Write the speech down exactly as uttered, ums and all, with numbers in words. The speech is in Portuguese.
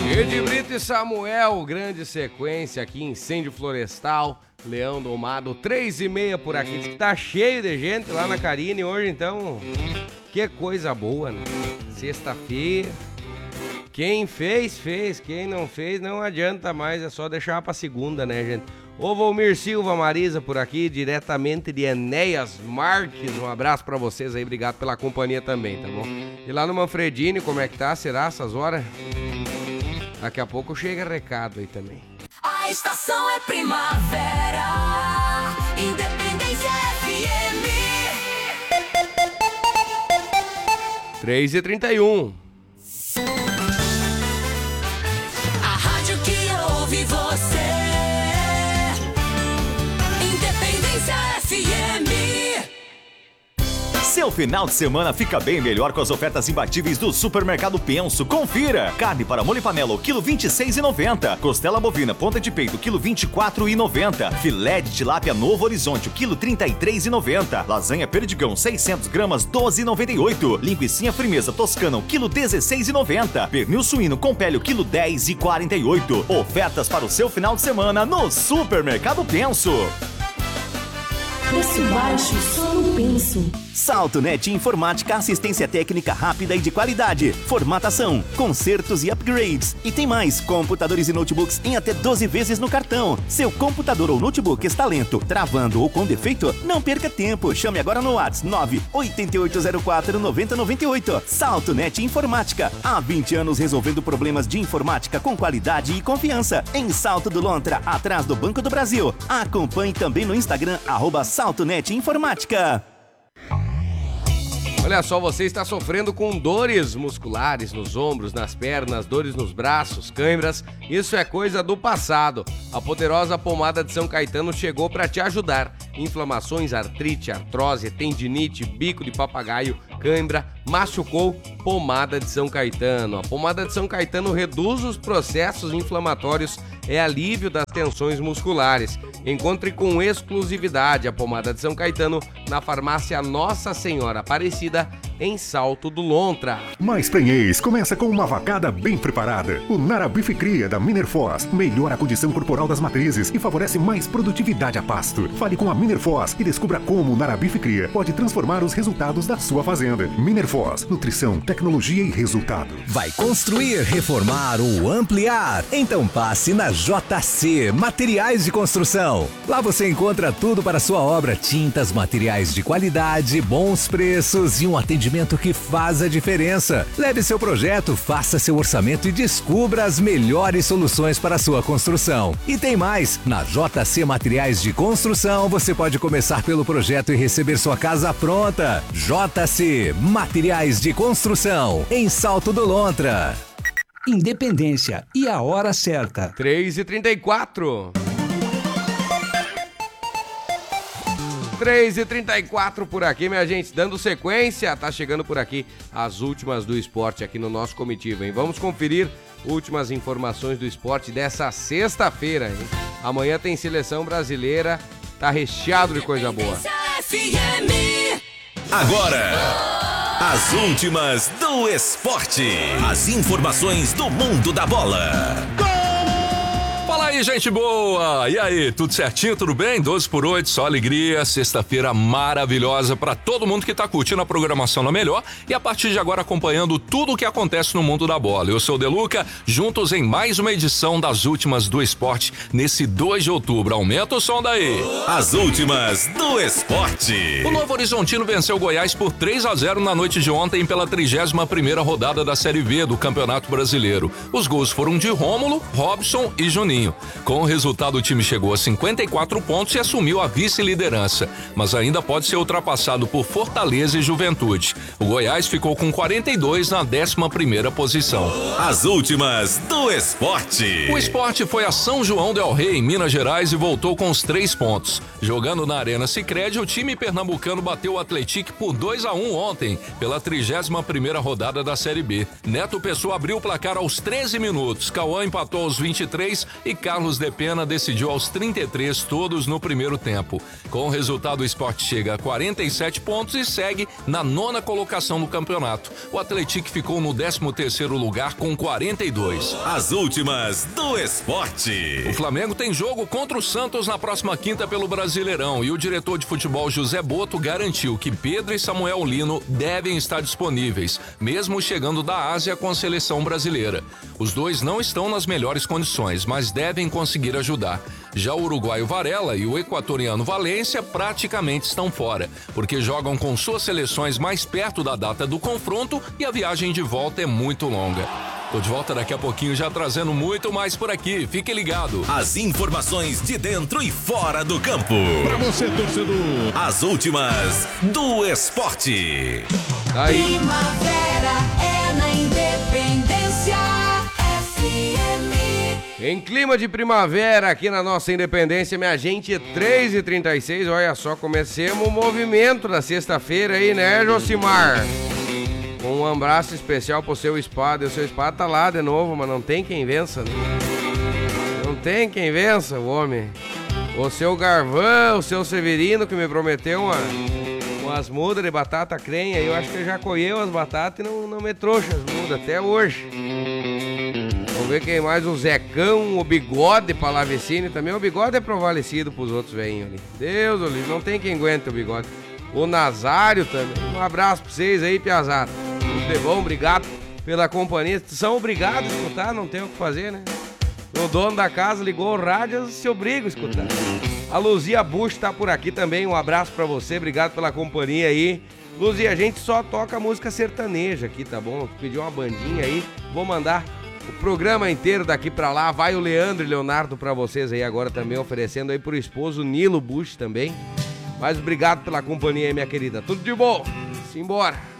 Edi Brito e Samuel, grande sequência aqui, incêndio florestal, Leão Domado, três e meia por aqui. Diz que tá cheio de gente lá na Carine hoje, então, que coisa boa, né? Sexta-feira. Quem fez, fez. Quem não fez, não adianta mais, é só deixar pra segunda, né, gente? Ô Volmir Silva, Marisa por aqui, diretamente de Enéas Marques. Um abraço pra vocês aí, obrigado pela companhia também, tá bom? E lá no Manfredini, como é que tá? Será essas horas? Daqui a pouco chega recado aí também. A estação é primavera, Independência F M. três e trinta e um. A rádio que ouve você, Independência F M. Seu final de semana fica bem melhor com as ofertas imbatíveis do Supermercado Penso. Confira! Carne para molho panela, quilo vinte e seis reais e noventa centavos. Costela bovina, ponta de peito, quilo vinte e quatro reais e noventa centavos. Filé de tilápia Novo Horizonte, quilo trinta e três reais e noventa centavos. Lasanha Perdigão, seiscentos gramas, doze reais e noventa e oito centavos. Linguicinha Frimeza Toscana, quilo dezesseis reais e noventa centavos. Pernil suíno com pele, quilo dez reais e quarenta e oito centavos. Ofertas para o seu final de semana no Supermercado Penso. Preço baixo só no Penso. SaltoNet Informática, assistência técnica rápida e de qualidade, formatação, consertos e upgrades. E tem mais, computadores e notebooks em até doze vezes no cartão. Seu computador ou notebook está lento, travando ou com defeito? Não perca tempo, chame agora no WhatsApp nove oito oito zero quatro nove zero nove oito. SaltoNet Informática, há vinte anos resolvendo problemas de informática com qualidade e confiança. Em Salto do Lontra, atrás do Banco do Brasil. Acompanhe também no Instagram, arroba SaltoNet Informática. Olha só, você está sofrendo com dores musculares nos ombros, nas pernas, dores nos braços, câimbras. Isso é coisa do passado. A poderosa pomada de São Caetano chegou para te ajudar. Inflamações, artrite, artrose, tendinite, bico de papagaio, câimbra, machucou, pomada de São Caetano. A pomada de São Caetano reduz os processos inflamatórios, é alívio das tensões musculares. Encontre com exclusividade a pomada de São Caetano na farmácia Nossa Senhora Aparecida, em Salto do Lontra. Mais prenhez começa com uma vacada bem preparada. O Narabife Cria da Minerfoz melhora a condição corporal das matrizes e favorece mais produtividade a pasto. Fale com a Minerfoz e descubra como o Narabife Cria pode transformar os resultados da sua fazenda. Minerfoz, nutrição, tecnologia e resultado. Vai construir, reformar ou ampliar? Então passe na J C Materiais de Construção. Lá você encontra tudo para sua obra: tintas, materiais de qualidade, bons preços e um atendimento que faz a diferença. Leve seu projeto, faça seu orçamento e descubra as melhores soluções para a sua construção. E tem mais, na J C Materiais de Construção você pode começar pelo projeto e receber sua casa pronta. J C Materiais de Construção, em Salto do Lontra. Independência e a hora certa. três e trinta e quatro. três e trinta e quatro por aqui, minha gente, dando sequência, tá chegando por aqui as últimas do esporte aqui no nosso comitiva, hein? Vamos conferir últimas informações do esporte dessa sexta-feira, hein? Amanhã tem seleção brasileira, tá recheado de coisa boa. Agora, as últimas do esporte, as informações do mundo da bola. Fala aí, gente boa! E aí, tudo certinho, tudo bem? doze por oito, só alegria, sexta-feira maravilhosa para todo mundo que tá curtindo a programação na Melhor e a partir de agora acompanhando tudo o que acontece no mundo da bola. Eu sou o Deluca, juntos em mais uma edição das últimas do esporte nesse dois de outubro. Aumenta o som daí! As últimas do esporte. O Novo Horizontino venceu o Goiás por três a zero na noite de ontem pela trigésima primeira rodada da Série B do Campeonato Brasileiro. Os gols foram de Rômulo, Robson e Juninho. Com o resultado, o time chegou a cinquenta e quatro pontos e assumiu a vice-liderança, mas ainda pode ser ultrapassado por Fortaleza e Juventude. O Goiás ficou com quarenta e dois na décima primeira posição. As últimas do esporte. O Sport foi a São João del Rei, em Minas Gerais, e voltou com os três pontos. Jogando na Arena Sicredi, o time pernambucano bateu o Atlético por dois a um ontem, pela trigésima primeira rodada da Série B. Neto Pessoa abriu o placar aos treze minutos, Cauã empatou aos vinte e três e Carlos de Pena decidiu aos trinta e três, todos no primeiro tempo. Com o resultado, o Sport chega a quarenta e sete pontos e segue na nona colocação do campeonato. O Atlético ficou no décimo terceiro lugar com quarenta e dois. As últimas do esporte. O Flamengo tem jogo contra o Santos na próxima quinta pelo Brasileirão e o diretor de futebol José Boto garantiu que Pedro e Samuel Lino devem estar disponíveis, mesmo chegando da Ásia com a seleção brasileira. Os dois não estão nas melhores condições, mas devem conseguir ajudar. Já o uruguaio Varela e o equatoriano Valência praticamente estão fora, porque jogam com suas seleções mais perto da data do confronto e a viagem de volta é muito longa. Tô de volta daqui a pouquinho, já trazendo muito mais por aqui. Fique ligado. As informações de dentro e fora do campo. Pra você, torcedor. As últimas do esporte. Aí. Primavera é na Independência F M. Em clima de primavera aqui na nossa Independência, minha gente, três e trinta e seis, olha só, comecemos o movimento da sexta-feira aí, né, Josimar? Um abraço especial pro seu espada. O seu espada tá lá de novo, mas não tem quem vença, né? Não tem quem vença, o homem. O seu Garvão, o seu Severino, que me prometeu uma, umas mudas de batata crenha. Eu acho que ele já colheu as batatas e não, não me trouxe as mudas até hoje. Vamos ver quem mais. O Zecão, o Bigode Palavecine também. O Bigode é provalecido pros outros velhinhos ali. Deus, ali, não tem quem aguenta o Bigode. O Nazário também. Um abraço pra vocês aí, piazada. Tudo de bom, obrigado pela companhia. São obrigados a escutar, não tem o que fazer, né? O dono da casa ligou o rádio, se obriga a escutar. A Luzia Bush tá por aqui também, um abraço pra você, obrigado pela companhia aí. Luzia, a gente só toca música sertaneja aqui, tá bom? Pediu uma bandinha aí, vou mandar o programa inteiro daqui pra lá. Vai o Leandro e Leonardo pra vocês aí agora também, oferecendo aí pro esposo Nilo Bush também. Mas obrigado pela companhia aí, minha querida. Tudo de bom, simbora.